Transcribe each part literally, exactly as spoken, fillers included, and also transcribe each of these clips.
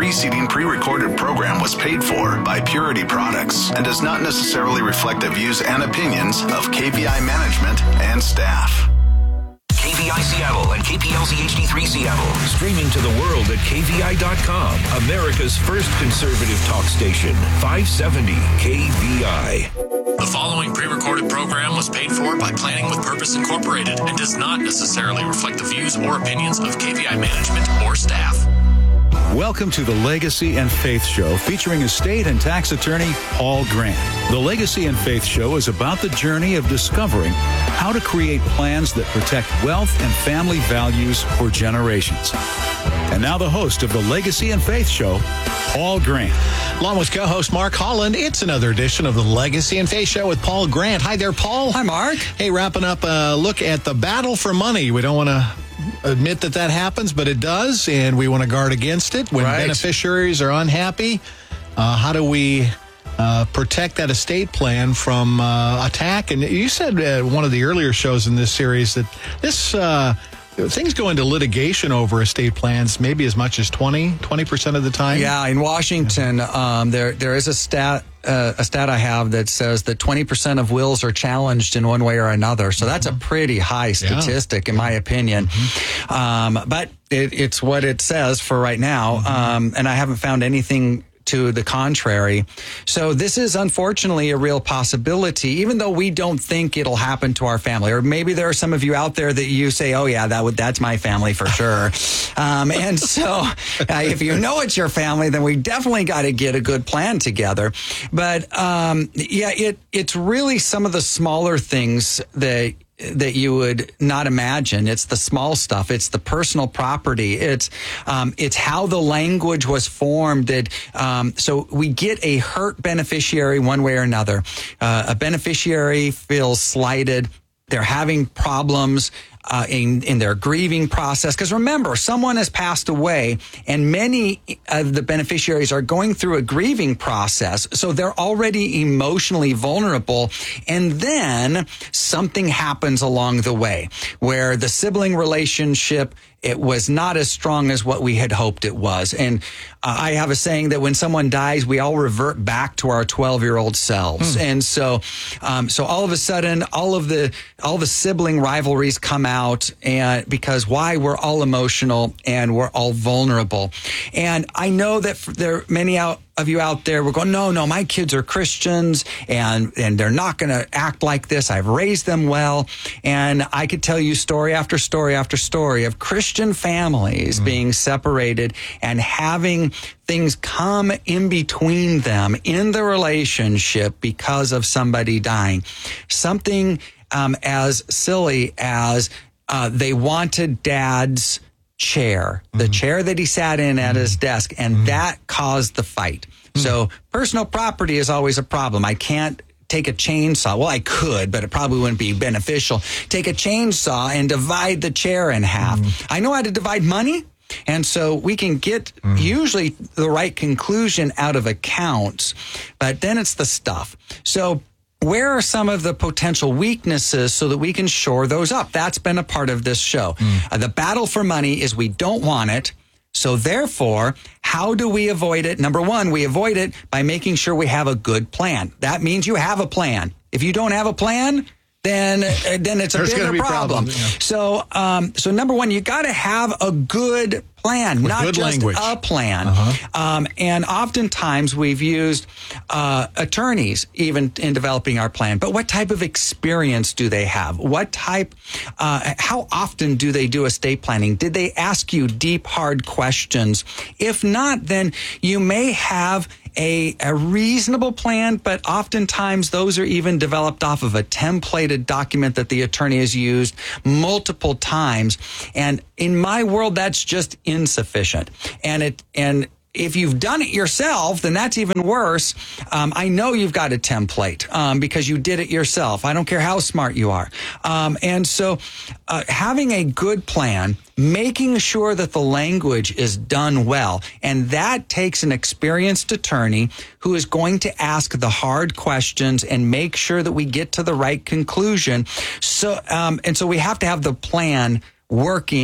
preceding pre-recorded program was paid for by Purity Products and does not necessarily reflect the views and opinions of K V I management and staff. K V I Seattle and K P L Z H D three Seattle. Streaming to the world at K V I dot com. America's first conservative talk station. five seventy K V I. The following pre-recorded program was paid for by Planning with Purpose Incorporated and does not necessarily reflect the views or opinions of K V I management or staff. Welcome to the Legacy and Faith Show, featuring estate and tax attorney Paul Grant. The Legacy and Faith Show is about the journey of discovering how to create plans that protect wealth and family values for generations. And now the host of the Legacy and Faith Show, Paul Grant. Along with co-host Mark Holland, it's another edition of the Legacy and Faith Show with Paul Grant. Hi there, Paul. Hi, Mark. Hey, wrapping up a look at the battle for money. We don't want to admit that that happens, but it does, and we want to guard against it. When right. beneficiaries are unhappy, uh, how do we uh, protect that estate plan from uh, attack? And you said uh, one of the earlier shows in this series that this uh, things go into litigation over estate plans maybe as much as twenty percent of the time. Yeah, in Washington, um, there there is a stat uh, a stat I have that says that twenty percent of wills are challenged in one way or another. So that's a pretty high statistic, yeah. in my opinion. Mm-hmm. Um, but it, it's what it says for right now, mm-hmm. um, and I haven't found anything to the contrary. So this is unfortunately a real possibility, even though we don't think it'll happen to our family. Or maybe there are some of you out there that you say, oh yeah, that would, that's my family for sure. um, and so uh, if you know it's your family, then we definitely got to get a good plan together. But um, yeah, it it's really some of the smaller things that that you would not imagine. It's the small stuff. It's the personal property. It's um, it's how the language was formed. That um, so we get a hurt beneficiary one way or another. Uh, a beneficiary feels slighted. They're having problems uh, in, in their grieving process. Because remember, someone has passed away, and many of the beneficiaries are going through a grieving process. So they're already emotionally vulnerable. And then something happens along the way where the sibling relationship, it was not as strong as what we had hoped it was. And uh, I have a saying that when someone dies, we all revert back to our twelve-year-old selves. Hmm. And so um, so all of a sudden, all of the all the sibling rivalries come out, and because why? We're all emotional and we're all vulnerable. And I know that there are many out of you out there, we're going, no, no, my kids are Christians and, and they're not going to act like this. I've raised them well. And I could tell you story after story after story of Christian families mm. being separated and having things come in between them in the relationship because of somebody dying. Something um, as silly as uh, they wanted dad's chair, the mm-hmm. chair that he sat in at mm-hmm. his desk, and mm-hmm. that caused the fight. Mm-hmm. So personal property is always a problem. I can't take a chainsaw. Well, I could, but it probably wouldn't be beneficial. Take a chainsaw and divide the chair in half. Mm-hmm. I know how to divide money. And so we can get mm-hmm. usually the right conclusion out of accounts, but then it's the stuff. So where are some of the potential weaknesses so that we can shore those up? That's been a part of this show. Mm. Uh, the battle for money is we don't want it. So therefore, how do we avoid it? Number one, we avoid it by making sure we have a good plan. That means you have a plan. If you don't have a plan, then uh, then it's a There's bigger be problem. Problems, yeah. So um, so number one, you got to have a good plan, With not good just language. a plan. Uh-huh. Um, and oftentimes we've used uh, attorneys even in developing our plan. But what type of experience do they have? What type, uh, how often do they do estate planning? Did they ask you deep, hard questions? If not, then you may have A, a reasonable plan, but oftentimes those are even developed off of a templated document that the attorney has used multiple times. And in my world, that's just insufficient. And it, and if you've done it yourself, then that's even worse. Um, I know you've got a template um, because you did it yourself. I don't care how smart you are. Um, and so uh, having a good plan, making sure that the language is done well, and that takes an experienced attorney who is going to ask the hard questions and make sure that we get to the right conclusion. So, um, and so we have to have the plan working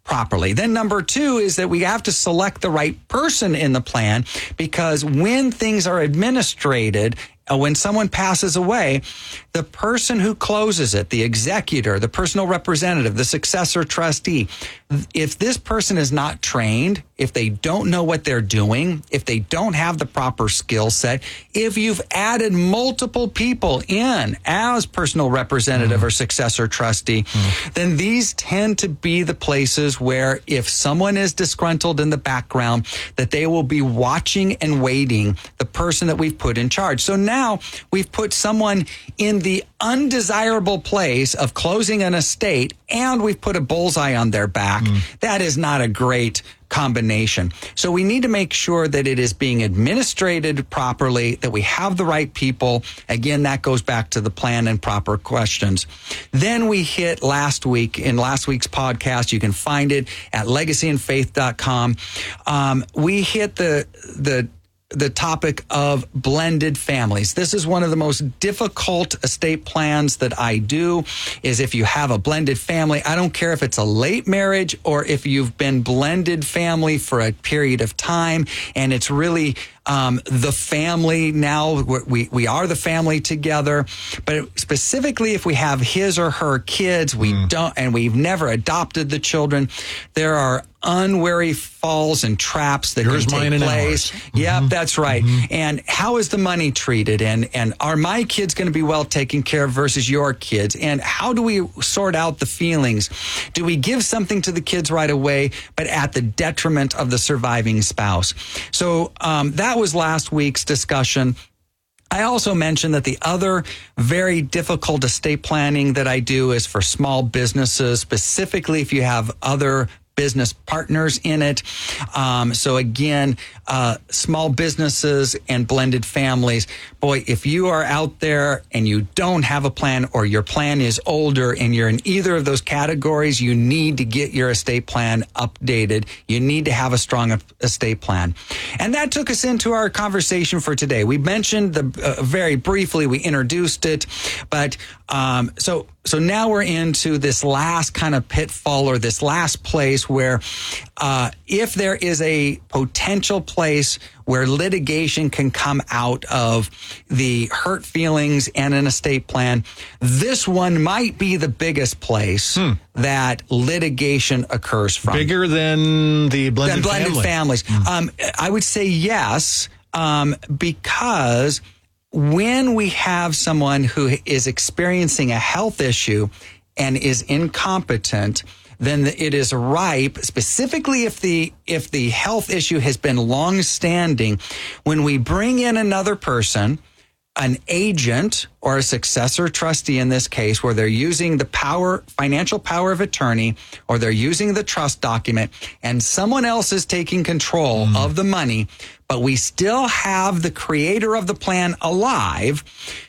properly. Then number two is that we have to select the right person in the plan, because when things are administrated, uh, when someone passes away, the person who closes it, the executor, the personal representative, the successor trustee, if this person is not trained, if they don't know what they're doing, if they don't have the proper skill set, if you've added multiple people in as personal representative mm. or successor trustee, mm. then these tend to be the places where if someone is disgruntled in the background, that they will be watching and waiting the person that we've put in charge. So now we've put someone in the undesirable place of closing an estate, and we've put a bullseye on their back. Mm. That is not a great combination. So we need to make sure that it is being administrated properly, that we have the right people. Again, that goes back to the plan and proper questions. Then we hit last week, in last week's podcast, you can find it at legacy and faith dot com. Um, we hit the, the, the topic of blended families. This is one of the most difficult estate plans that I do, is if you have a blended family. I don't care if it's a late marriage or if you've been blended family for a period of time and it's really um, the family now. We, we are the family together. But specifically, if we have his or her kids, we mm. don't, and we've never adopted the children, there are unwary falls and traps that Yours, can take place. Mm-hmm. Yeah, that's right. Mm-hmm. And how is the money treated? And and are my kids going to be well taken care of versus your kids? And how do we sort out the feelings? Do we give something to the kids right away, but at the detriment of the surviving spouse? So um, that was last week's discussion. I also mentioned that the other very difficult estate planning that I do is for small businesses, specifically if you have other business partners in it. Um, so again, uh, small businesses and blended families. Boy, if you are out there and you don't have a plan, or your plan is older and you're in either of those categories, you need to get your estate plan updated. You need to have a strong estate plan. And that took us into our conversation for today. We mentioned the uh, very briefly, we introduced it, but um, so So now we're into this last kind of pitfall, or this last place where uh, if there is a potential place where litigation can come out of the hurt feelings and an estate plan, this one might be the biggest place hmm. that litigation occurs from. Bigger than the blended, than blended family. families. Hmm. Um, I would say yes, um, because when we have someone who is experiencing a health issue and is incompetent, then it is ripe, specifically if the if the health issue has been long-standing, when we bring in another person, an agent or a successor trustee in this case, where they're using the power, financial power of attorney, or they're using the trust document, and someone else is taking control mm. of the money, but we still have the creator of the plan alive.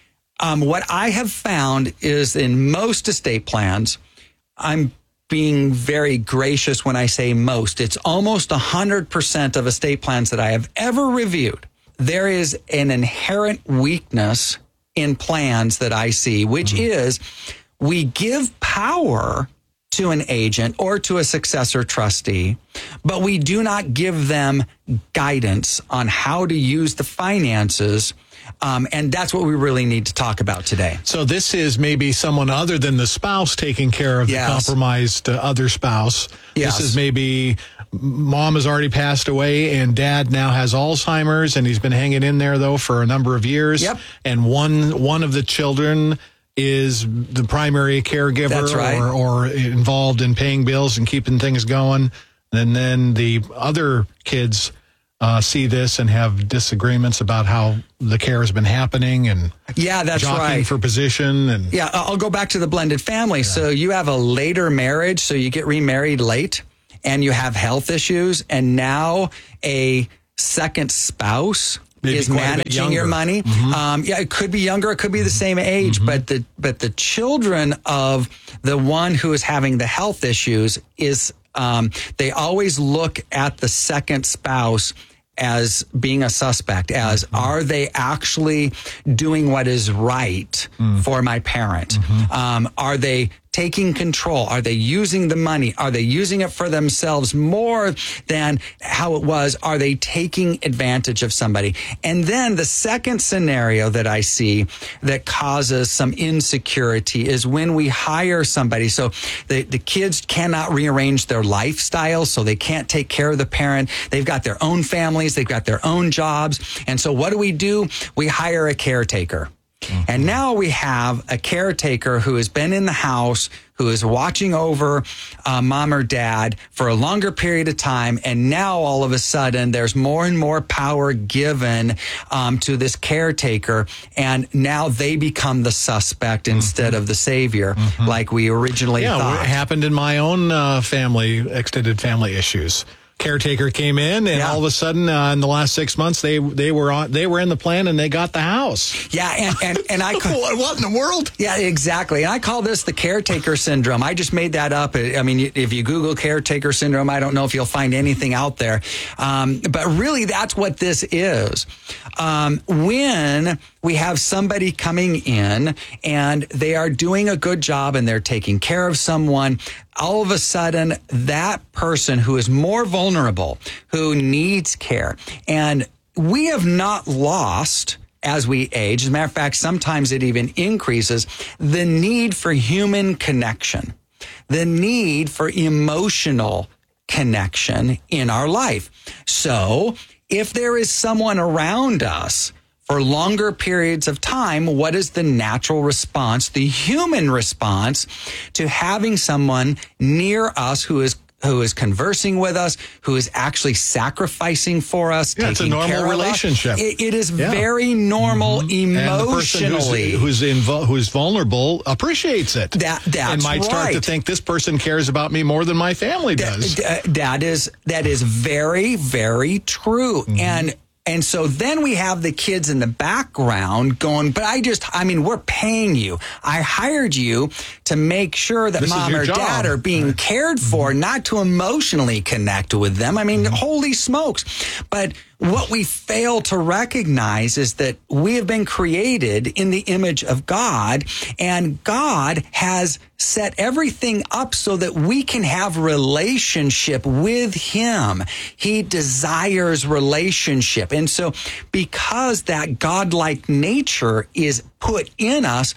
Um, what I have found is in most estate plans, I'm being very gracious when I say most, it's almost one hundred percent of estate plans that I have ever reviewed, there is an inherent weakness in plans that I see, which mm-hmm. is we give power to an agent or to a successor trustee, but we do not give them guidance on how to use the finances. Um, and that's what we really need to talk about today. So this is maybe someone other than the spouse taking care of yes. the compromised uh, other spouse. Yes. This is maybe mom has already passed away and dad now has Alzheimer's, and he's been hanging in there, though, for a number of years. Yep. And one one of the children is the primary caregiver That's right. or, or involved in paying bills and keeping things going. And then the other kids Uh, see this and have disagreements about how the care has been happening, and yeah, that's jockeying right. for position. And yeah, I'll go back to the blended family. Yeah. So you have a later marriage, so you get remarried late, and you have health issues, and now a second spouse Maybe is managing your money. Mm-hmm. Um, yeah, it could be younger, it could be the same age, mm-hmm. but the but the children of the one who is having the health issues is. Um, they always look at the second spouse as being a suspect, as mm-hmm. are they actually doing what is right mm. for my parent? Mm-hmm. Um, are they taking control? Are they using the money? Are they using it for themselves more than how it was? Are they taking advantage of somebody? And then the second scenario that I see that causes some insecurity is when we hire somebody. So the, the kids cannot rearrange their lifestyle, so they can't take care of the parent. They've got their own families. They've got their own jobs. And so what do we do? We hire a caretaker. Mm-hmm. And now we have a caretaker who has been in the house, who is watching over uh, mom or dad for a longer period of time. And now all of a sudden there's more and more power given um, to this caretaker. And now they become the suspect mm-hmm. instead of the savior, mm-hmm. like we originally yeah, thought. It happened in my own uh, family, extended family issues. Caretaker came in, and yeah. all of a sudden, uh, in the last six months, they they were on they were in the plan, and they got the house. Yeah, and and, and I call, what, what in the world? Yeah, exactly. And I call this the caretaker syndrome. I just made that up. I mean, if you Google caretaker syndrome, I don't know if you'll find anything out there. Um, but really, that's what this is. Um, when we have somebody coming in and they are doing a good job and they're taking care of someone, all of a sudden that person who is more vulnerable, who needs care, and we have not lost as we age. As a matter of fact, sometimes it even increases the need for human connection, the need for emotional connection in our life. So if there is someone around us for longer periods of time, what is the natural response, the human response to having someone near us who is who is conversing with us, who is actually sacrificing for us, yeah, taking it's a normal care relationship. Of us? It, it is yeah. very normal mm-hmm. emotionally. And the person who's, who's, invo- who's vulnerable appreciates it. That, that's and might start right. to think this person cares about me more than my family does. That, that is that is very, very true. Mm-hmm. And And so then we have the kids in the background going, but I just, I mean, we're paying you. I hired you to make sure that this mom or job. dad are being right. cared for, mm-hmm. not to emotionally connect with them. I mean, mm-hmm. holy smokes. But what we fail to recognize is that we have been created in the image of God, and God has set everything up so that we can have relationship with him. He desires relationship. And so because that godlike nature is put in us,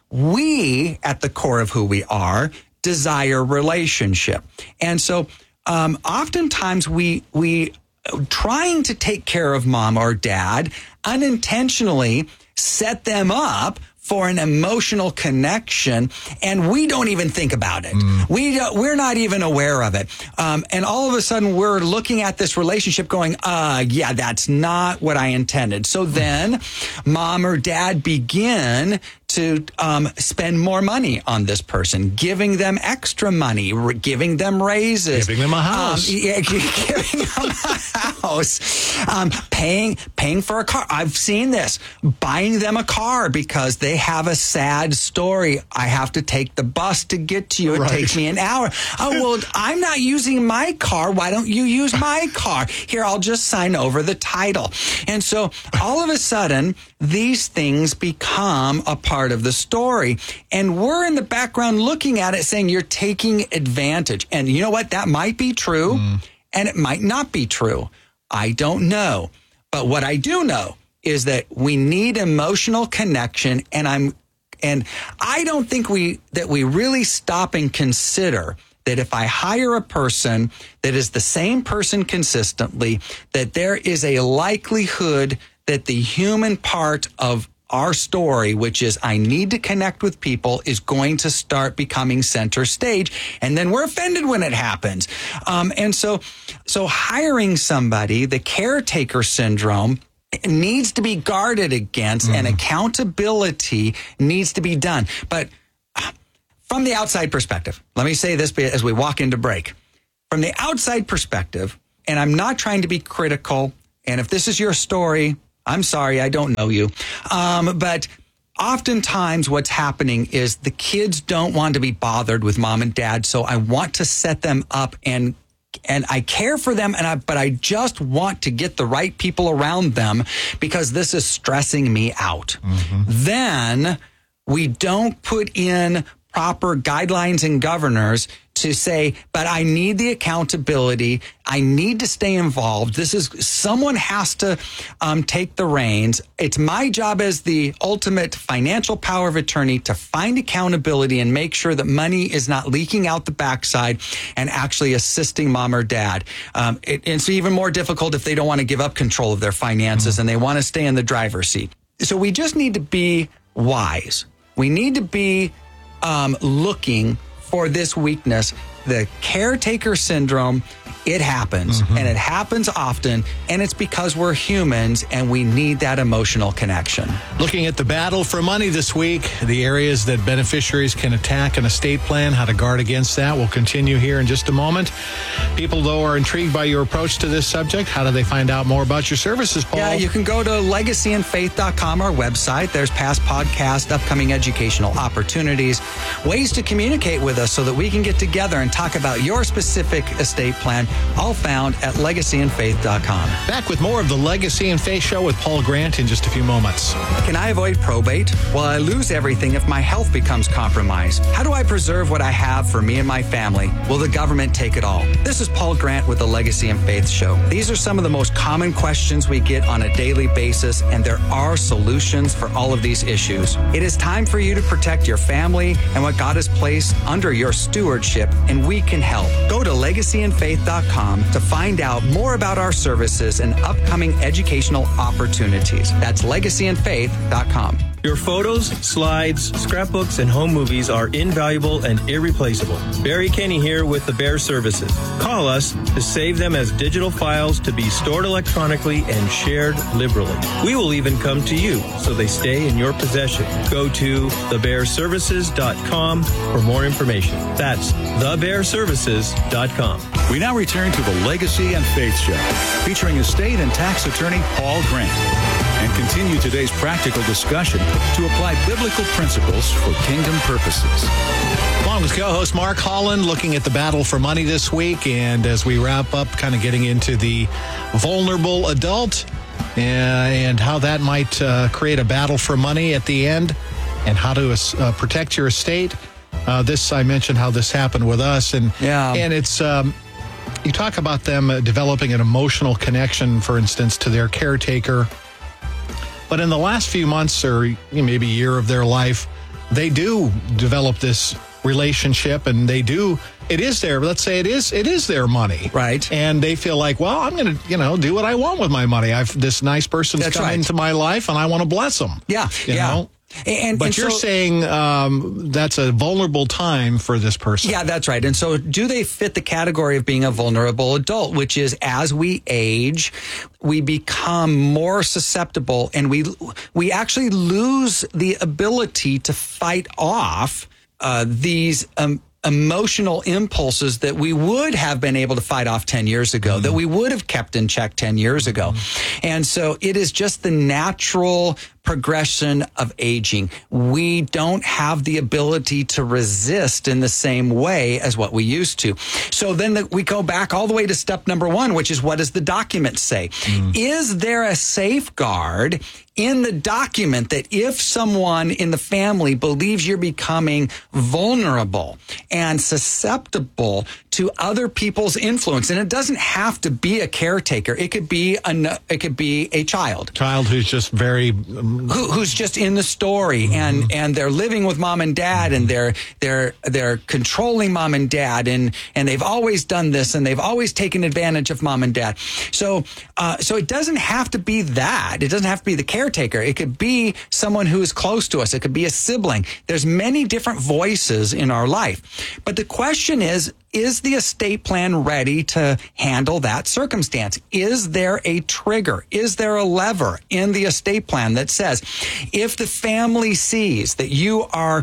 we, at the core of who we are, desire relationship. And so um, oftentimes we we trying to take care of mom or dad unintentionally set them up for an emotional connection, and we don't even think about it. Mm. We don't, we're not even aware of it. Um, and all of a sudden, we're looking at this relationship going, uh, yeah, that's not what I intended. So then mom or dad begin to um, spend more money on this person, giving them extra money, re- giving them raises. Giving them a house. Um, yeah, giving them a house. Um, paying, paying for a car. I've seen this. Buying them a car because they have a sad story. I have to take the bus to get to you. It right. takes me an hour. Oh, well, I'm not using my car. Why don't you use my car? Here, I'll just sign over the title. And so all of a sudden, these things become a part of the story. And we're in the background looking at it saying you're taking advantage. And you know what? That might be true mm. and it might not be true. I don't know. But what I do know is that we need emotional connection, and I'm and I don't think we that we really stop and consider that if I hire a person that is the same person consistently, that there is a likelihood that the human part of our story, which is I need to connect with people, is going to start becoming center stage. And then we're offended when it happens. Um, and so, so hiring somebody, the caretaker syndrome, needs to be guarded against, mm. and accountability needs to be done. But from the outside perspective, let me say this as we walk into break. From the outside perspective, and I'm not trying to be critical, and if this is your story, I'm sorry, I don't know you. Um, but oftentimes what's happening is the kids don't want to be bothered with mom and dad, so I want to set them up, and and I care for them, and I, but I just want to get the right people around them because this is stressing me out. Mm-hmm. Then we don't put in proper guidelines and governors to say, but I need the accountability. I need to stay involved. This is, someone has to um, take the reins. It's my job as the ultimate financial power of attorney to find accountability and make sure that money is not leaking out the backside and actually assisting mom or dad. Um, it, it's even more difficult if they don't want to give up control of their finances mm-hmm. and they want to stay in the driver's seat. So we just need to be wise. We need to be um, looking for this weakness, the caretaker syndrome. It happens, mm-hmm. and it happens often, and it's because we're humans and we need that emotional connection. Looking at the battle for money this week, the areas that beneficiaries can attack an estate plan, how to guard against that. We'll continue here in just a moment. People, though, are intrigued by your approach to this subject. How do they find out more about your services, Paul? Yeah, you can go to legacy and faith dot com, our website. There's past podcasts, upcoming educational opportunities, ways to communicate with us so that we can get together and talk about your specific estate plan, all found at legacy and faith dot com. Back with more of the Legacy and Faith Show with Paul Grant in just a few moments. Can I avoid probate? Will I lose everything if my health becomes compromised? How do I preserve what I have for me and my family? Will the government take it all? This is Paul Grant with the Legacy and Faith Show. These are some of the most common questions we get on a daily basis, and there are solutions for all of these issues. It is time for you to protect your family and what God has placed under your stewardship, and we can help. Go to legacy and faith dot com to find out more about our services and upcoming educational opportunities. That's legacy and faith dot com. Your photos, slides, scrapbooks, and home movies are invaluable and irreplaceable. Barry Kenny here with the Bear Services. Call us to save them as digital files to be stored electronically and shared liberally. We will even come to you so they stay in your possession. Go to the bear services dot com for more information. That's the bear services dot com. We now return to the Legacy and Faith Show, featuring estate and tax attorney Paul Grant, and continue today's practical discussion to apply biblical principles for kingdom purposes. Along with co-host Mark Holland, looking at the battle for money this week, and as we wrap up, kind of getting into the vulnerable adult uh, and how that might uh, create a battle for money at the end, and how to uh, protect your estate. Uh, this, I mentioned how this happened with us, and yeah. and it's um, you talk about them uh, developing an emotional connection, for instance, to their caretaker. But in the last few months or maybe a year of their life, they do develop this relationship, and they do, it is their, let's say it is, it is their money. Right. And they feel like, well, I'm going to, you know, do what I want with my money. I've, this nice person's That's come right. into my life and I want to bless them. Yeah. You yeah. know? And, but and you're so, saying um, that's a vulnerable time for this person. Yeah, that's right. And so do they fit the category of being a vulnerable adult, which is as we age, we become more susceptible, and we we actually lose the ability to fight off uh, these um, emotional impulses that we would have been able to fight off ten years ago, mm-hmm. that we would have kept in check ten years ago. Mm-hmm. And so it is just the natural progression of aging. We don't have the ability to resist in the same way as what we used to. So then the, we go back all the way to step number one, which is, what does the document say? Mm. Is there a safeguard in the document that if someone in the family believes you're becoming vulnerable and susceptible to other people's influence, and it doesn't have to be a caretaker, it could be a, it could be a child. Child who's just very Who, who's just in the story, mm-hmm. and and they're living with mom and dad, and they're they're they're controlling mom and dad, and and they've always done this, and they've always taken advantage of mom and dad. So uh, so it doesn't have to be that. It doesn't have to be the caretaker. It could be someone who is close to us. It could be a sibling. There's many different voices in our life, but the question is, is the estate plan ready to handle that circumstance? Is there a trigger? Is there a lever in the estate plan that says, if the family sees that you are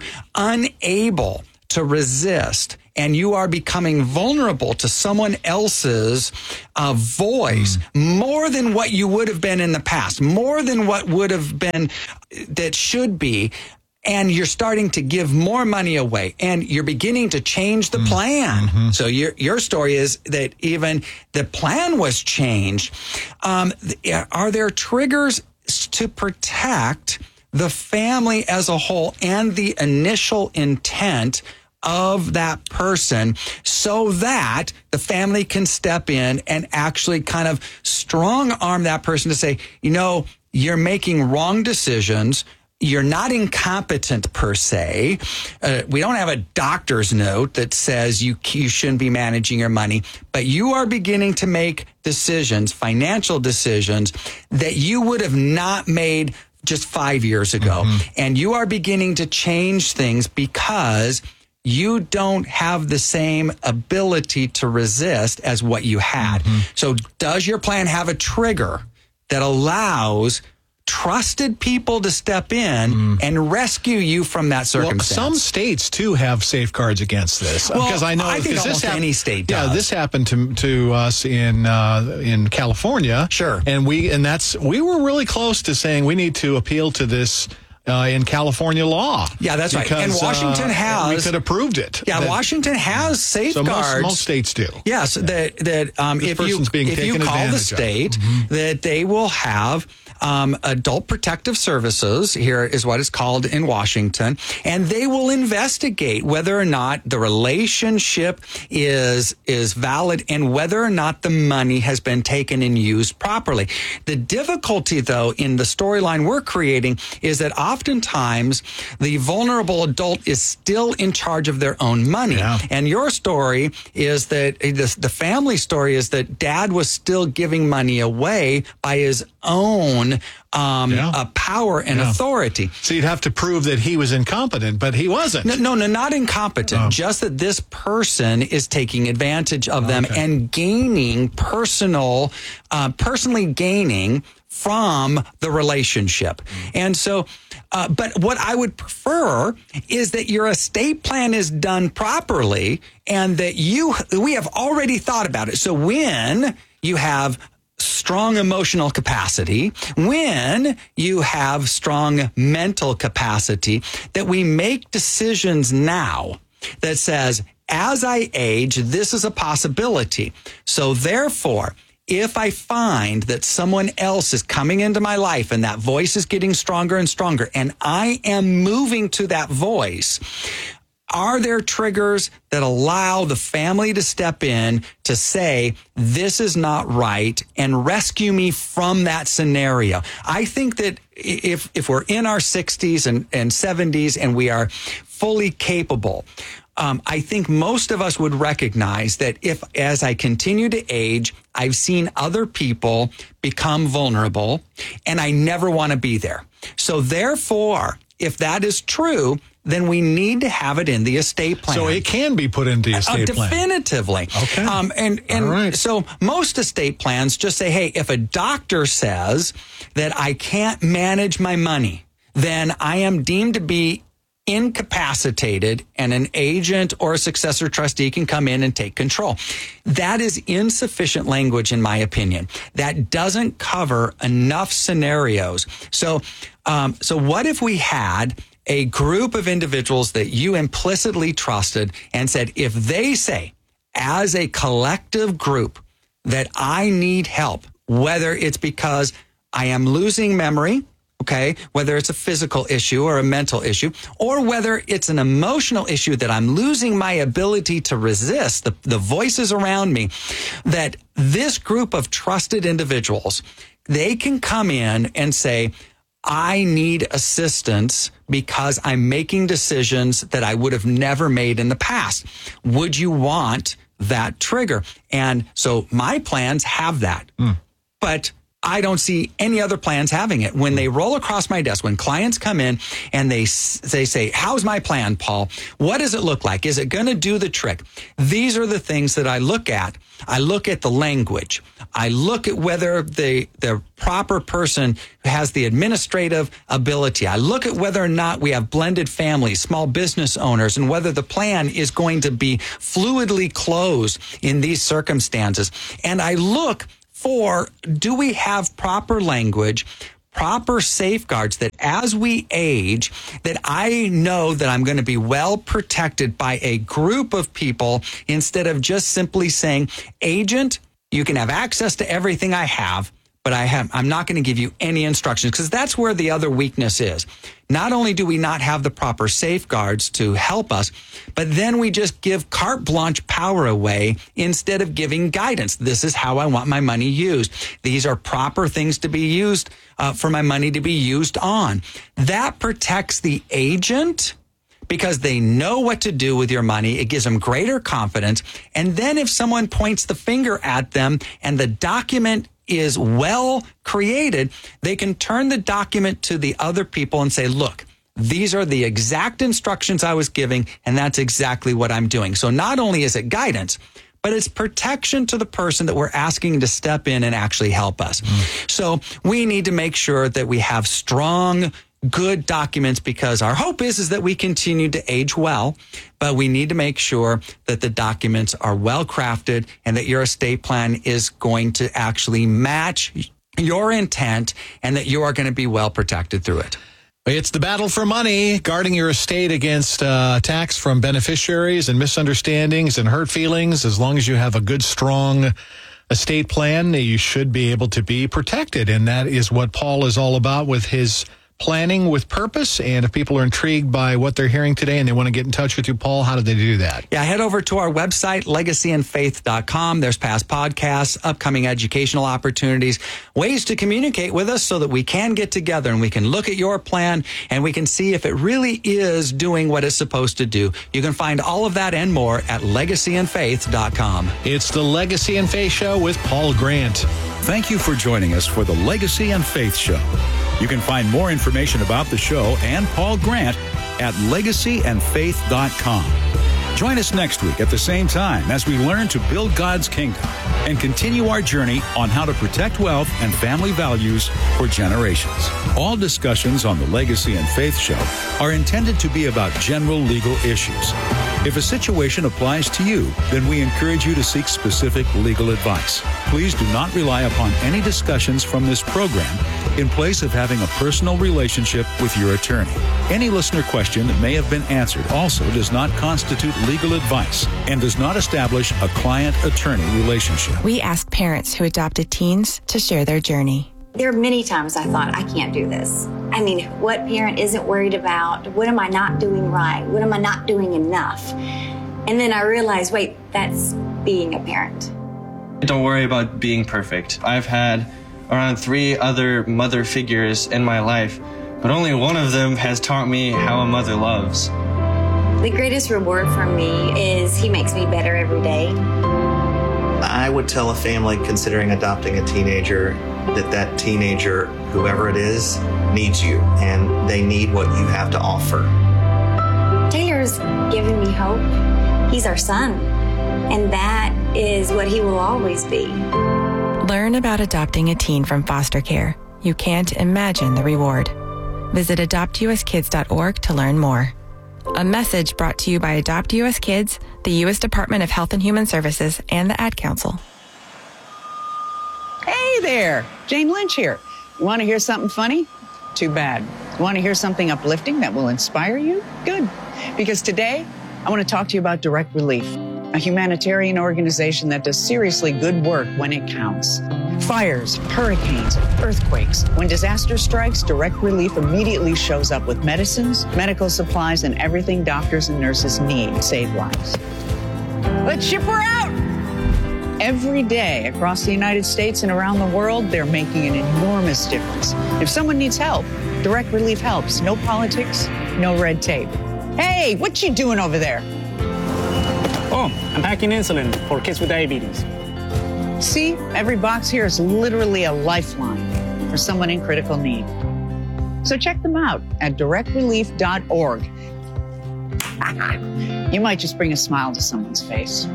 unable to resist and you are becoming vulnerable to someone else's uh, voice mm. more than what you would have been in the past, more than what would have been that should be, and you're starting to give more money away, and you're beginning to change the plan. Mm-hmm. So your your story is that even the plan was changed. Um, are there triggers to protect the family as a whole and the initial intent of that person so that the family can step in and actually kind of strong arm that person to say, you know, you're making wrong decisions. You're not incompetent per se. Uh, we don't have a doctor's note that says you, you shouldn't be managing your money, but you are beginning to make decisions, financial decisions that you would have not made just five years ago. Mm-hmm. And you are beginning to change things because you don't have the same ability to resist as what you had. Mm-hmm. So does your plan have a trigger that allows trusted people to step in mm. and rescue you from that circumstance? Well, some states too have safeguards against this. Well, because I know I think this almost hap- any state does. Yeah, this happened to to us in uh, in California. Sure, and we and that's we were really close to saying we need to appeal to this. Uh, in California law. Yeah, that's because, right. And Washington uh, has. We could have proved it. Yeah, that, Washington has safeguards. So most, most states do. Yes, yeah, that, that um, if you, if you call the state, mm-hmm. that they will have um, adult protective services, here is what it's called in Washington, and they will investigate whether or not the relationship is, is valid and whether or not the money has been taken and used properly. The difficulty, though, in the storyline we're creating is that oftentimes the vulnerable adult is still in charge of their own money. Yeah. And your story is that the, the family story is that dad was still giving money away by his own um, yeah. uh, power and yeah. authority. So you'd have to prove that he was incompetent, but he wasn't. No, no, no not incompetent. Oh. Just that this person is taking advantage of them okay. and gaining personal, uh, personally gaining from the relationship. Mm. And so, uh, but what I would prefer is that your estate plan is done properly and that you, we have already thought about it. So when you have strong emotional capacity, when you have strong mental capacity, that we make decisions now that says, as I age, this is a possibility. So therefore, if I find that someone else is coming into my life and that voice is getting stronger and stronger, and I am moving to that voice, are there triggers that allow the family to step in to say, this is not right, and rescue me from that scenario? I think that if if we're in our sixties and, and seventies and we are fully capable, Um, I think most of us would recognize that if, as I continue to age, I've seen other people become vulnerable and I never want to be there. So therefore, if that is true, then we need to have it in the estate plan. So it can be put into the estate uh, plan. Definitively. Okay. Um, and and right. so most estate plans just say, hey, if a doctor says that I can't manage my money, then I am deemed to be incapacitated and an agent or a successor trustee can come in and take control. That is insufficient language, in my opinion. That doesn't cover enough scenarios. So, um, so what if we had a group of individuals that you implicitly trusted and said, if they say, as a collective group, that I need help, whether it's because I am losing memory, okay, whether it's a physical issue or a mental issue, or whether it's an emotional issue that I'm losing my ability to resist the, the voices around me, that this group of trusted individuals, they can come in and say, I need assistance because I'm making decisions that I would have never made in the past. Would you want that trigger? And so my plans have that. Mm. But I don't see any other plans having it. When they roll across my desk, when clients come in and they they say, how's my plan, Paul? What does it look like? Is it going to do the trick? These are the things that I look at. I look at the language. I look at whether the, the proper person has the administrative ability. I look at whether or not we have blended families, small business owners, and whether the plan is going to be fluidly closed in these circumstances. And I look for, do we have proper language, proper safeguards that as we age, that I know that I'm going to be well protected by a group of people instead of just simply saying, agent, you can have access to everything I have, but I have, I'm not going to give you any instructions, because that's where the other weakness is. Not only do we not have the proper safeguards to help us, but then we just give carte blanche power away instead of giving guidance. This is how I want my money used. These are proper things to be used uh, for my money to be used on. That protects the agent, because they know what to do with your money. It gives them greater confidence. And then if someone points the finger at them and the document is well created, they can turn the document to the other people and say, look, these are the exact instructions I was giving, and that's exactly what I'm doing. So not only is it guidance, but it's protection to the person that we're asking to step in and actually help us. Mm. So we need to make sure that we have strong, good documents, because our hope is, is that we continue to age well, but we need to make sure that the documents are well crafted and that your estate plan is going to actually match your intent and that you are going to be well protected through it. It's the battle for money, guarding your estate against uh, attacks from beneficiaries and misunderstandings and hurt feelings. As long as you have a good, strong estate plan, you should be able to be protected. And that is what Paul is all about with his Planning with Purpose. And if people are intrigued by what they're hearing today and they want to get in touch with you, Paul, how do they do that? Yeah, head over to our website, legacy and faith dot com. There's past podcasts, upcoming educational opportunities, ways to communicate with us so that we can get together and we can look at your plan and we can see if it really is doing what it's supposed to do. You can find all of that and more at legacy and faith dot com. It's the Legacy and Faith Show with Paul Grant. Thank you for joining us for the Legacy and Faith Show. You can find more information about the show and Paul Grant at legacy and faith dot com. Join us next week at the same time as we learn to build God's kingdom and continue our journey on how to protect wealth and family values for generations. All discussions on the Legacy and Faith Show are intended to be about general legal issues. If a situation applies to you, then we encourage you to seek specific legal advice. Please do not rely upon any discussions from this program in place of having a personal relationship with your attorney. Any listener question that may have been answered also does not constitute legal advice and does not establish a client-attorney relationship. We ask parents who adopted teens to share their journey. There are many times I thought, I can't do this. I mean, what parent isn't worried about? What am I not doing right? What am I not doing enough? And then I realized, wait, that's being a parent. Don't worry about being perfect. I've had around three other mother figures in my life, but only one of them has taught me how a mother loves. The greatest reward for me is he makes me better every day. I would tell a family considering adopting a teenager that that teenager, whoever it is, needs you, and they need what you have to offer. Taylor's given me hope. He's our son, and that is what he will always be. Learn about adopting a teen from foster care. You can't imagine the reward. Visit adopt u s kids dot org to learn more. A message brought to you by Adopt U S Kids, the U S Department of Health and Human Services, and the Ad Council. Hey there, Jane Lynch here. You want to hear something funny? Too bad. You want to hear something uplifting that will inspire you? Good. Because today, I want to talk to you about Direct Relief, a humanitarian organization that does seriously good work when it counts. Fires, hurricanes, earthquakes. When disaster strikes, Direct Relief immediately shows up with medicines, medical supplies, and everything doctors and nurses need to save lives. Let's ship her out! Every day across the United States and around the world, they're making an enormous difference. If someone needs help, Direct Relief helps. No politics, no red tape. Hey, what you doing over there? Oh, I'm packing insulin for kids with diabetes. See, every box here is literally a lifeline for someone in critical need. So check them out at direct relief dot org. You might just bring a smile to someone's face.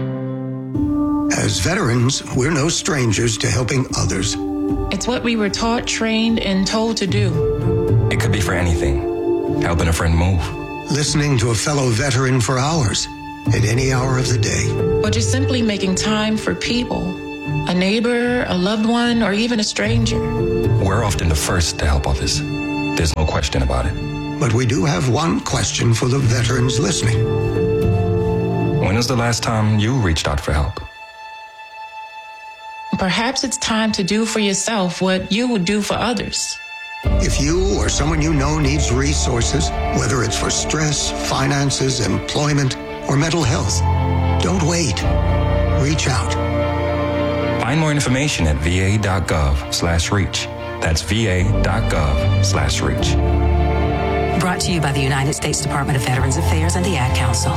As veterans, we're no strangers to helping others. It's what we were taught, trained, and told to do. It could be for anything. Helping a friend move. Listening to a fellow veteran for hours. At any hour of the day. Or just simply making time for people. A neighbor, a loved one, or even a stranger. We're often the first to help others. There's no question about it. But we do have one question for the veterans listening. When was the last time you reached out for help? Perhaps it's time to do for yourself what you would do for others. If you or someone you know needs resources, whether it's for stress, finances, employment, or mental health, don't wait. Reach out. Find more information at va.gov slash reach. That's va.gov slash reach. Brought to you by the United States Department of Veterans Affairs and the Ad Council.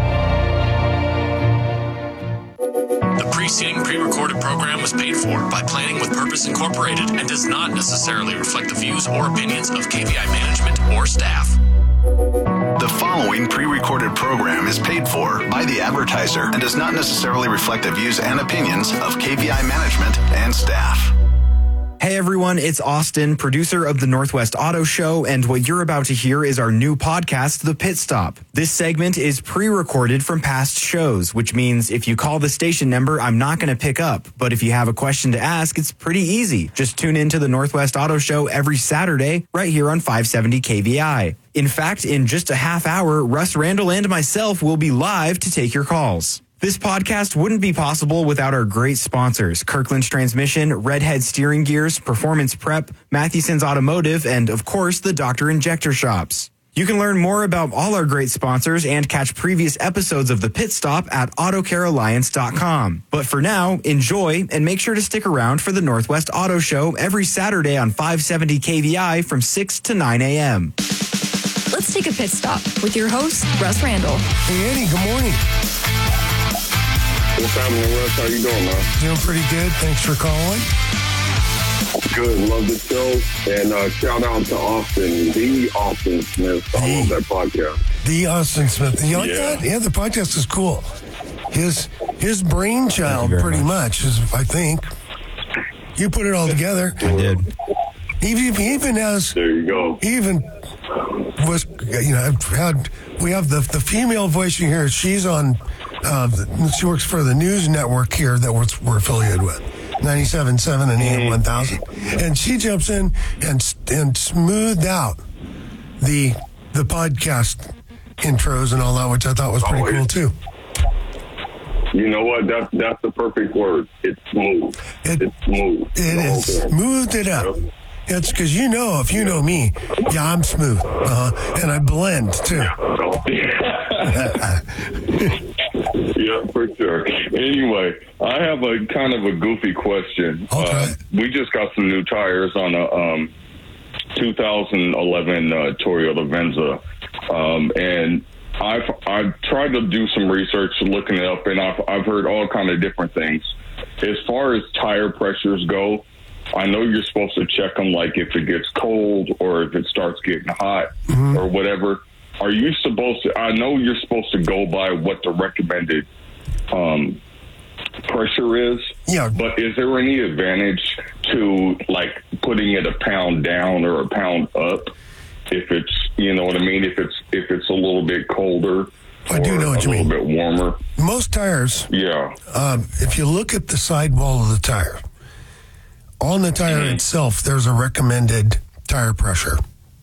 The preceding pre-recorded program was paid for by Planning with Purpose Incorporated and does not necessarily reflect the views or opinions of K V I management or staff. The following pre-recorded program is paid for by the advertiser and does not necessarily reflect the views and opinions of K V I management and staff. Hey everyone, it's Austin, producer of the Northwest Auto Show, and what you're about to hear is our new podcast, The Pit Stop. This segment is pre-recorded from past shows, which means if you call the station number, I'm not going to pick up. But if you have a question to ask, it's pretty easy. Just tune into the Northwest Auto Show every Saturday, right here on five seventy K V I. In fact, in just a half hour, Russ Randall and myself will be live to take your calls. This podcast wouldn't be possible without our great sponsors, Kirkland's Transmission, Redhead Steering Gears, Performance Prep, Matheson's Automotive, and of course, the Doctor Injector Shops. You can learn more about all our great sponsors and catch previous episodes of The Pit Stop at auto care alliance dot com. But for now, enjoy and make sure to stick around for the Northwest Auto Show every Saturday on five seventy K V I from six to nine a.m. Let's take a pit stop with your host, Russ Randall. Hey, Eddie, good morning. What's happening, Russ? How you doing, man? Doing pretty good. Thanks for calling. Good. Love the show. And uh, shout out to Austin, the Austin Smith. I love that podcast. The Austin Smith. You like Yeah. that? Yeah, the podcast is cool. His his brainchild, pretty much, is I think. You put it all together. I did. He, he even has. There you go. He even was. You know, I've had. We have the the female voice you hear. She's on. Uh, she works for the news network here that we're, we're affiliated with, ninety-seven point seven and A M one thousand. And she jumps in and and smoothed out the the podcast intros and all that, which I thought was pretty Oh, cool too. You know what? That's that's the perfect word. It's smooth. It, it's smooth. It is smoothed it up. It's because you know, if you know me, yeah, I'm smooth, uh, and I blend too. Yeah, for sure. Anyway, I have a kind of a goofy question. Okay. Uh, we just got some new tires on a um, two thousand eleven uh, Toyota Venza, um, and I've I've tried to do some research, looking it up, and I've I've heard all kind of different things. As far as tire pressures go, I know you're supposed to check them, like if it gets cold or if it starts getting hot mm-hmm. or whatever. Are you supposed to, I know you're supposed to go by what the recommended um, pressure is. Yeah. But is there any advantage to, like, putting it a pound down or a pound up if it's, you know what I mean, if it's if it's a little bit colder I do know what a you little mean. bit warmer? Most tires, Yeah. um, if you look at the sidewall of the tire, on the tire Mm-hmm. itself, there's a recommended tire pressure.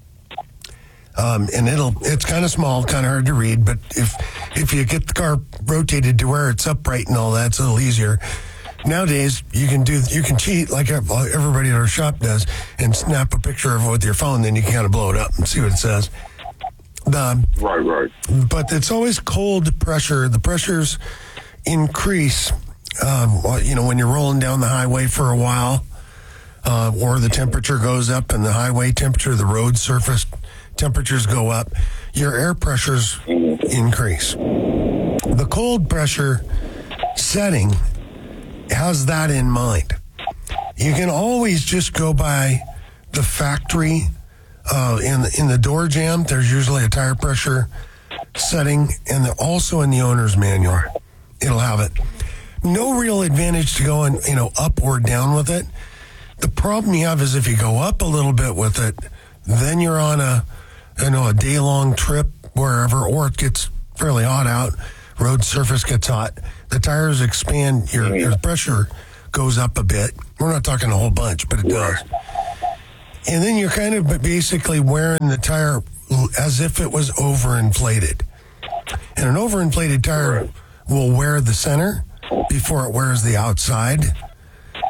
Um, and it'll, it's kind of small, kind of hard to read, but if, if you get the car rotated to where it's upright and all that, it's a little easier. Nowadays, you can do, you can cheat like everybody at our shop does and snap a picture of it with your phone, then you can kind of blow it up and see what it says. The, right, right. But it's always cold pressure. The pressures increase, um, you know, when you're rolling down the highway for a while, uh, or the temperature goes up and the highway temperature, the road surface temperatures go up, your air pressures increase. The cold pressure setting has that in mind. You can always just go by the factory uh, in the, in the door jamb. There's usually a tire pressure setting, and the, also in the owner's manual, it'll have it. No real advantage to going, you know, up or down with it. The problem you have is if you go up a little bit with it, then you're on a, you know, a day-long trip wherever, or it gets fairly hot out, road surface gets hot, the tires expand, your, your pressure goes up a bit. We're not talking a whole bunch, but it does. And then you're kind of basically wearing the tire as if it was overinflated. And an overinflated tire will wear the center before it wears the outside.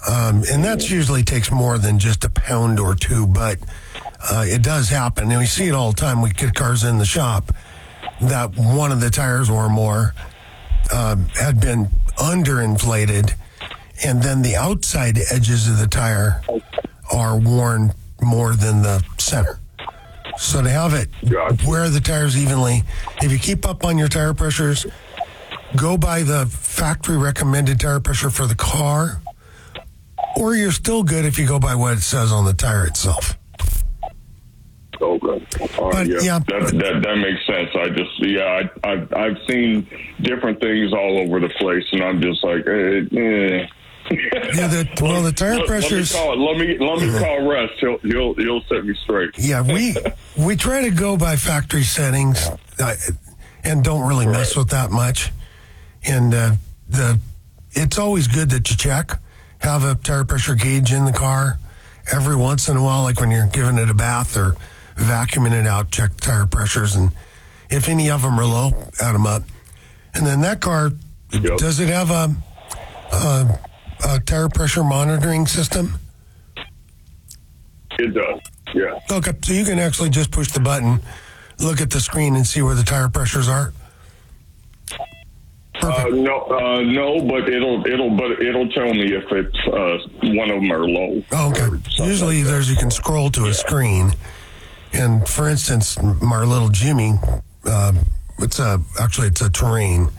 Um, and that usually takes more than just a pound or two, but uh, it does happen. And we see it all the time. We get cars in the shop that one of the tires or more uh, had been underinflated, and then the outside edges of the tire are worn more than the center. So to have it wear the tires evenly, if you keep up on your tire pressures, go by the factory recommended tire pressure for the car, or you're still good if you go by what it says on the tire itself. Okay. All right, yeah, yeah. That, that that makes sense. I just, yeah, I, I've, I've seen different things all over the place, and I'm just like, eh, eh. Yeah, the, well, the tire let, pressures. Let me call, let me, let me call Russ. He'll, he'll, he'll set me straight. Yeah, we we try to go by factory settings uh, and don't really right. mess with that much. And uh, the it's always good that you check, have a tire pressure gauge in the car every once in a while, like when you're giving it a bath or vacuuming it out, check tire pressures, and if any of them are low, add them up. And then that car, yep. does it have a, a, a tire pressure monitoring system? It does, yeah. Okay, so you can actually just push the button, look at the screen, and see where the tire pressures are? Uh, no, uh, no, but it'll it'll but it'll tell me if it's uh, one of them are low. Oh, okay. Usually, like there's you can scroll to a yeah. screen, and for instance, our little Jimmy, uh, it's a actually it's a Terrain.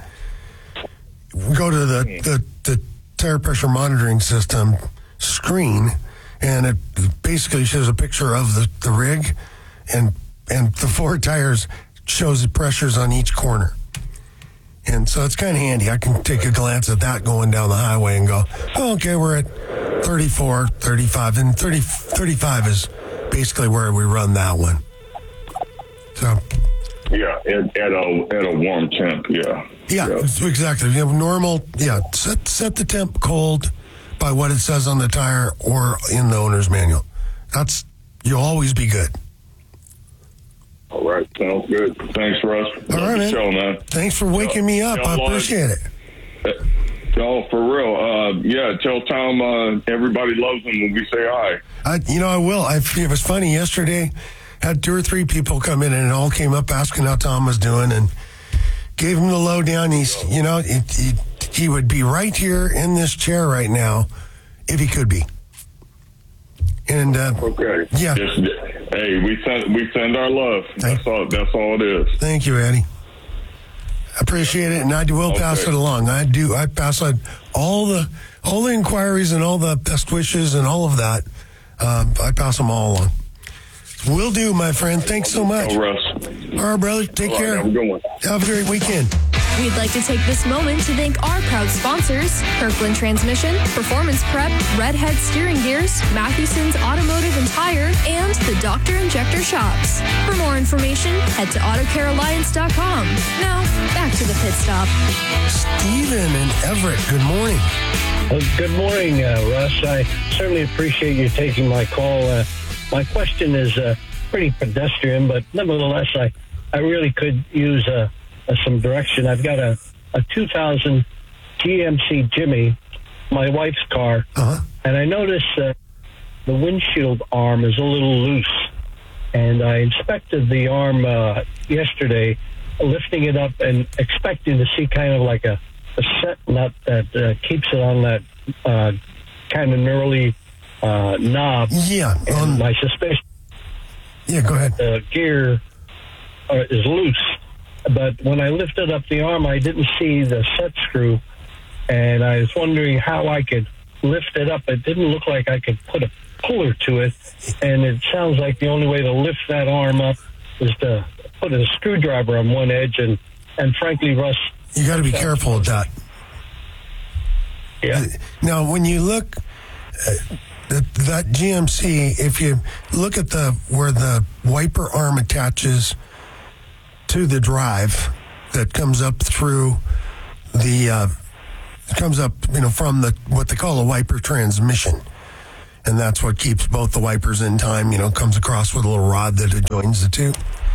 We go to the, the the tire pressure monitoring system screen, and it basically shows a picture of the, the rig, and and the four tires shows the pressures on each corner. And so it's kind of handy. I can take a glance at that going down the highway and go, oh, okay, we're at thirty-four, thirty-five. And thirty, thirty-five is basically where we run that one. So. Yeah, at, at, a, at a warm temp, yeah. Yeah, yeah. Exactly. You have normal, yeah, set, set the temp cold by what it says on the tire or in the owner's manual. That's, you'll always be good. All right, sounds good. Thanks, Russ. All right, man. Show, man. Thanks for waking me up. I appreciate it. No, for real. Uh, yeah, tell Tom uh, everybody loves him when we say hi. I, you know, I will. I, it was funny yesterday. Had two or three people come in, and it all came up asking how Tom was doing, and gave him the lowdown. He's, you know, he, he, he would be right here in this chair right now if he could be. And uh, okay, yeah. Just, hey, we send we send our love. That's all. That's all it is. Thank you, Eddie. Appreciate it, and I will pass okay. it along. I do. I pass on all the all the inquiries and all the best wishes and all of that. Um, I pass them all along. Will do, my friend. Thanks so much. Oh, Russ. All right, brother. Take all care. Right, have a good one. Have a great weekend. We'd like to take this moment to thank our proud sponsors, Kirkland Transmission, Performance Prep, Redhead Steering Gears, Mathewson's Automotive and Tire, and the Doctor Injector Shops. For more information, head to auto care alliance dot com. Now, back to the pit stop. Stephen and Everett, good morning. Well, good morning, uh, Russ. I certainly appreciate you taking my call. Uh, my question is uh, pretty pedestrian, but nevertheless, I, I really could use uh, uh, some direction. I've got a, a two thousand G M C Jimmy, my wife's car, uh-huh. and I noticed uh, the windshield arm is a little loose. And I inspected the arm uh, yesterday, lifting it up and expecting to see kind of like a, a set nut that uh, keeps it on that uh, kind of gnarly uh, knob. Yeah. Um, my suspicion. Yeah, go ahead. The gear uh, is loose. But when I lifted up the arm, I didn't see the set screw. And I was wondering how I could lift it up. It didn't look like I could put a puller to it. And it sounds like the only way to lift that arm up is to put a screwdriver on one edge. And, and frankly, Russ, you got to be careful with that. Yeah. Now, when you look at that, that G M C, if you look at the where the wiper arm attaches to the drive that comes up through the uh, comes up, you know, from the what they call a wiper transmission, and that's what keeps both the wipers in time. You know, comes across with a little rod that adjoins the two.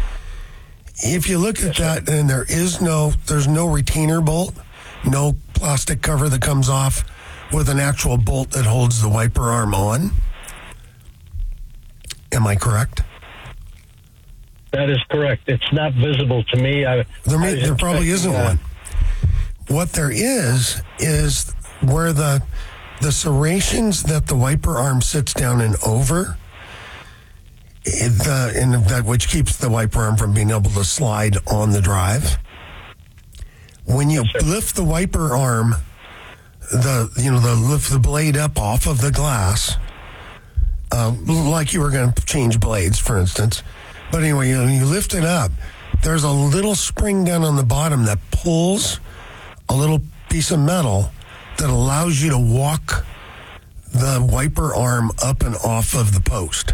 If you look at that, and there is no, there's no retainer bolt, no plastic cover that comes off with an actual bolt that holds the wiper arm on. Am I correct? That is correct. It's not visible to me. I, there may, I there probably isn't that. one. What there is is where the the serrations that the wiper arm sits down and over, the and that which keeps the wiper arm from being able to slide on the drive. When you yes, lift the wiper arm, the you know the lift the blade up off of the glass, uh, like you were going to change blades, for instance. But anyway, you, you lift it up. There's a little spring down on the bottom that pulls a little piece of metal that allows you to walk the wiper arm up and off of the post.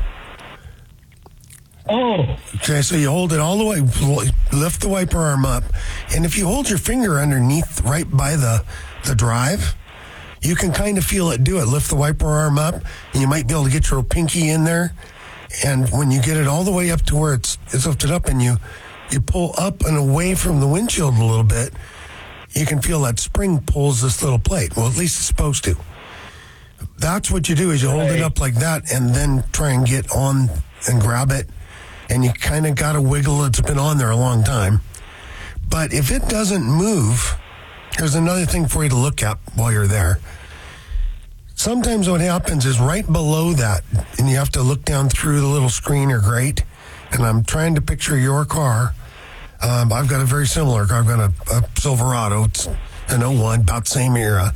Oh. Okay, so you hold it all the way, lift the wiper arm up, and if you hold your finger underneath right by the, the drive, you can kind of feel it do it. Lift the wiper arm up, and you might be able to get your pinky in there, and when you get it all the way up to where it's, it's lifted up and you, you pull up and away from the windshield a little bit, you can feel that spring pulls this little plate. Well, at least it's supposed to. That's what you do is you hold right. it up like that and then try and get on and grab it. And you kind of got to wiggle. It's been on there a long time. But if it doesn't move, here's another thing for you to look at while you're there. Sometimes what happens is right below that, and you have to look down through the little screen or grate, and I'm trying to picture your car. Um, I've got a very similar car. I've got a, a Silverado. It's an oh one, about the same era.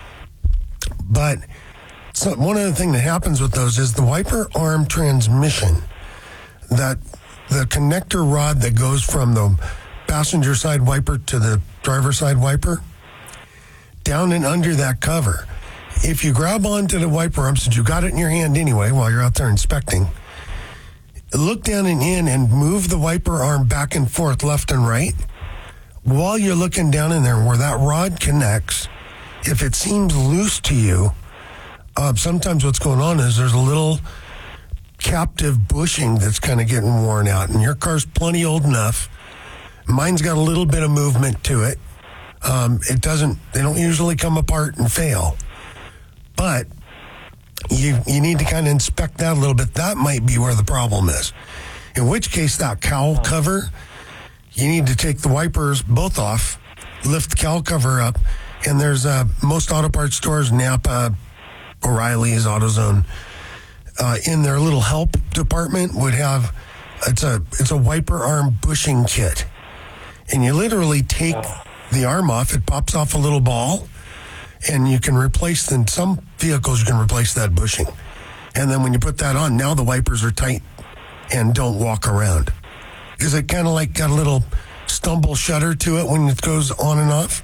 But so one other thing that happens with those is the wiper arm transmission, that the connector rod that goes from the passenger side wiper to the driver side wiper, down and under that cover. If you grab onto the wiper arm, since you got it in your hand anyway while you're out there inspecting, look down and in and move the wiper arm back and forth, left and right. While you're looking down in there where that rod connects, if it seems loose to you, uh, sometimes what's going on is there's a little captive bushing that's kind of getting worn out, and your car's plenty old enough. Mine's got a little bit of movement to it. Um, it doesn't, they don't usually come apart and fail. But you you need to kind of inspect that a little bit. That might be where the problem is. In which case, that cowl cover, you need to take the wipers both off, lift the cowl cover up, and there's uh, most auto parts stores, Napa, O'Reilly's, AutoZone, uh, in their little help department would have, it's a it's a wiper arm bushing kit. And you literally take the arm off, it pops off a little ball, and you can replace, in some vehicles, you can replace that bushing. And then when you put that on, now the wipers are tight and don't walk around. Is it kind of like got a little stumble shutter to it when it goes on and off?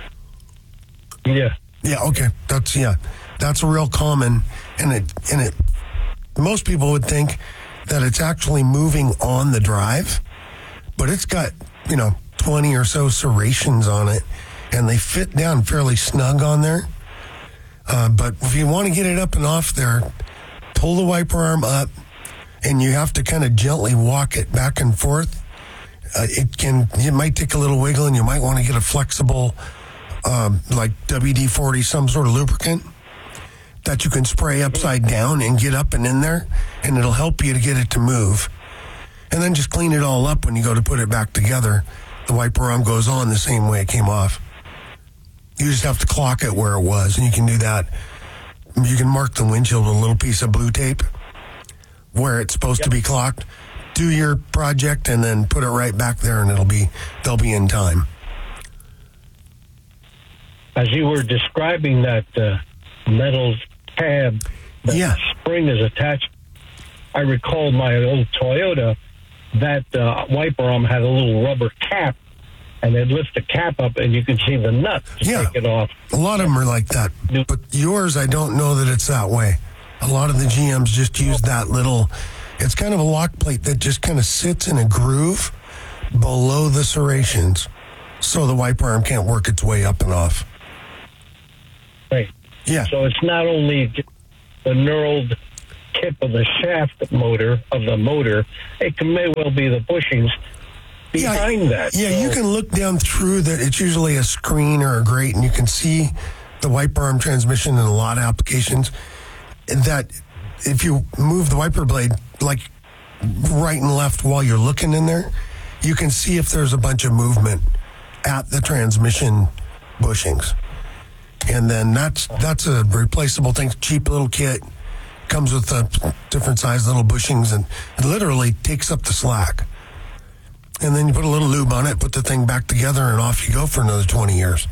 Yeah. Yeah, okay. That's, yeah. That's real common. And it, and it, most people would think that it's actually moving on the drive, but it's got, you know, twenty or so serrations on it, and they fit down fairly snug on there. Uh, but if you want to get it up and off there, pull the wiper arm up, and you have to kind of gently walk it back and forth. Uh, it can, it might take a little wiggle, and you might want to get a flexible, um, like W D forty, some sort of lubricant that you can spray upside down and get up and in there, and it'll help you to get it to move. And then just clean it all up when you go to put it back together. The wiper arm goes on the same way it came off. You just have to clock it where it was, and you can do that. You can mark the windshield with a little piece of blue tape where it's supposed yep. to be clocked. Do your project and then put it right back there, and it'll be they'll be in time. As you were describing that uh, metal tab, that yeah. spring is attached, I recall my old Toyota. That uh, wiper arm had a little rubber cap, and they'd lift the cap up, and you could see the nut to yeah. take it off. A lot of them are like that, but yours, I don't know that it's that way. A lot of the G Ms just use that little, it's kind of a lock plate that just kind of sits in a groove below the serrations, so the wiper arm can't work its way up and off. Right. Yeah. So it's not only the knurled tip of the shaft motor of the motor, it can, may well be the bushings behind yeah, that. Yeah, so, you can look down through that. It's usually a screen or a grate, and you can see the wiper arm transmission in a lot of applications, that if you move the wiper blade like right and left while you're looking in there, you can see if there's a bunch of movement at the transmission bushings. And then that's that's a replaceable thing, cheap little kit, comes with a different size little bushings, and it literally takes up the slack. And then you put a little lube on it, put the thing back together, and off you go for another twenty years.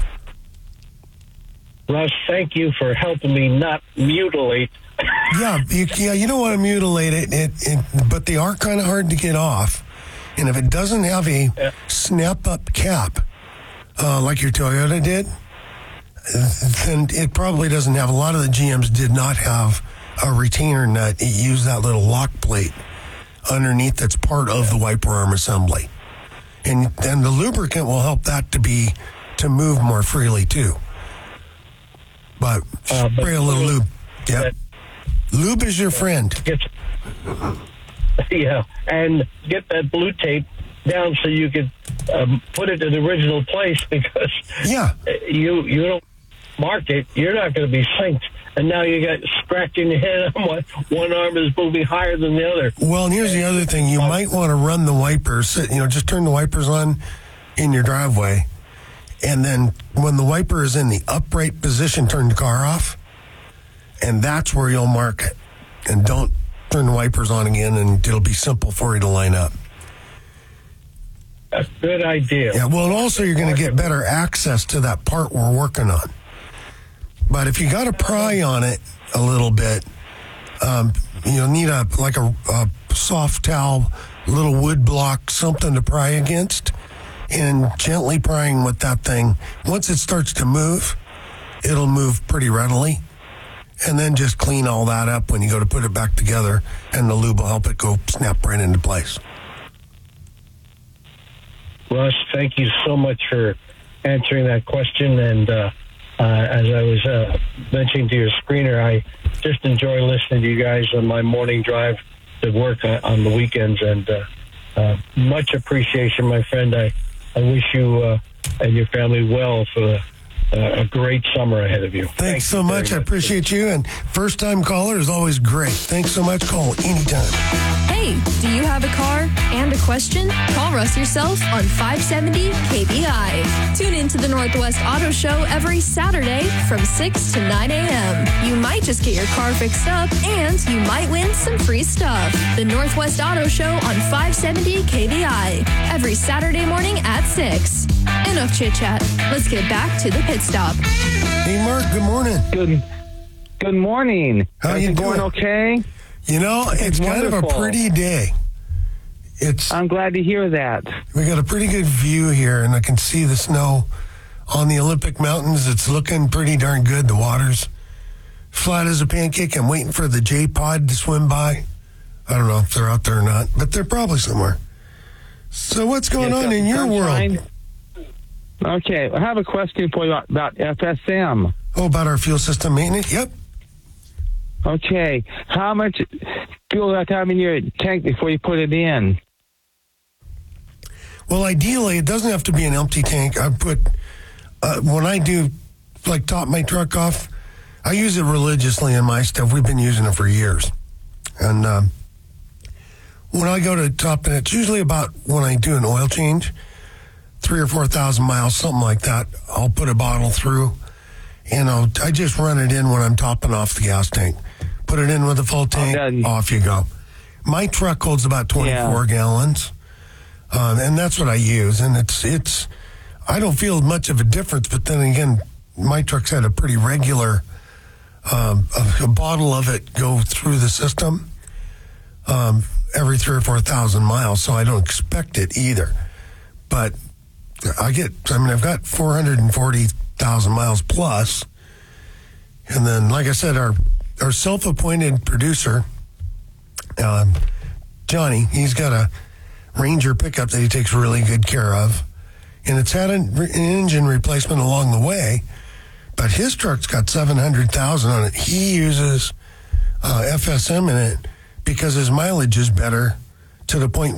Russ, thank you for helping me not mutilate. yeah, you, yeah, you don't want to mutilate it, it, it but they are kind of hard to get off. And if it doesn't have a yeah. snap-up cap, uh, like your Toyota did, then it probably doesn't have. A lot of the G Ms did not have a retainer nut. It used that little lock plate underneath that's part of the wiper arm assembly. And and the lubricant will help that to be to move more freely too. But uh, spray but a little lube. Yeah. Lube is your friend. Get, yeah, and get that blue tape down so you could um, put it in the original place, because yeah. you you don't mark it, you're not going to be synced. And now you got scratching your head on one, one arm is moving higher than the other. Well, and here's the other thing. You might want to run the wipers, you know, just turn the wipers on in your driveway. And then when the wiper is in the upright position, turn the car off. And that's where you'll mark it. And don't turn the wipers on again, and it'll be simple for you to line up. That's a good idea. Yeah, well, and also you're going to get better access to that part we're working on. But if you got to pry on it a little bit, um, you'll need a like a, a soft towel, little wood block, something to pry against, and gently prying with that thing. Once it starts to move, it'll move pretty readily. And then just clean all that up when you go to put it back together, and the lube will help it go snap right into place. Russ, thank you so much for answering that question. And uh, uh, as I was uh, mentioning to your screener, I just enjoy listening to you guys on my morning drive to work on, on the weekends. And uh, uh, much appreciation, my friend. I, I wish you uh, and your family well for the Uh, a great summer ahead of you. Thanks Thank so you much. I appreciate you. And first time caller is always great. Thanks so much. Call anytime. Hey, do you have a car and a question? Call Russ yourself on five seventy K B I. Tune in to the Northwest Auto Show every Saturday from six to nine a.m. You might just get your car fixed up, and you might win some free stuff. The Northwest Auto Show on five seventy K B I every Saturday morning at six. Enough chit-chat. Let's get back to the pit stop. Hey, Mark, good morning. Good Good morning. How you going doing? Okay? You know, it's, it's kind of a pretty day. It's. I'm glad to hear that. We got a pretty good view here, and I can see the snow on the Olympic Mountains. It's looking pretty darn good. The water's flat as a pancake. I'm waiting for the J-Pod to swim by. I don't know if they're out there or not, but they're probably somewhere. So what's going Yes, on in your sunshine. world? Okay, I have a question for you about F S M. Oh, about our fuel system maintenance? Yep. Okay, how much fuel do you have to have in your tank before you put it in? Well, ideally, it doesn't have to be an empty tank. I put, uh, when I do, like, top my truck off, I use it religiously in my stuff. We've been using it for years. And um, when I go to top it, it's usually about when I do an oil change, three or four thousand miles, something like that. I'll put a bottle through, and I'll, I just run it in when I'm topping off the gas tank. Put it in with a full tank, oh, off you go. My truck holds about twenty-four yeah. gallons, um, and that's what I use. And it's it's, I don't feel much of a difference. But then again, my truck's had a pretty regular, um, a, a bottle of it go through the system um, every three or four thousand miles, so I don't expect it either. But I get, I mean, I've got four hundred forty thousand miles plus. And then, like I said, our, our self-appointed producer, um, Johnny, he's got a Ranger pickup that he takes really good care of. And it's had an, an engine replacement along the way, but his truck's got seven hundred thousand on it. He uses uh, F S M in it because his mileage is better, to the point